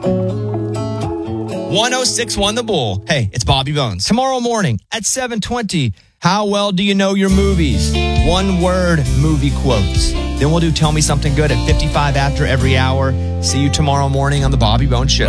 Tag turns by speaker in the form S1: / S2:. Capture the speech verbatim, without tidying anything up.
S1: one oh six point one The Bull. Hey, it's Bobby Bones. Tomorrow morning at seven twenty, how well do you know your movies? One word movie quotes. Then we'll do Tell Me Something Good at fifty-five after every hour. See you tomorrow morning on The Bobby Bones Show.